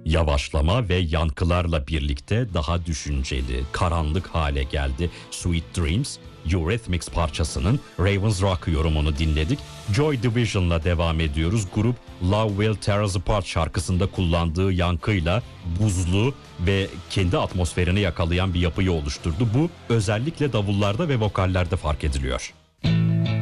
Yavaşlama ve yankılarla birlikte daha düşünceli, karanlık hale geldi. Sweet Dreams, Eurythmics parçasının Ravens Rock yorumunu dinledik. Joy Division'la devam ediyoruz. Grup Love Will Tear Us Apart şarkısında kullandığı yankıyla buzlu ve kendi atmosferini yakalayan bir yapıyı oluşturdu. Bu özellikle davullarda ve vokallerde fark ediliyor.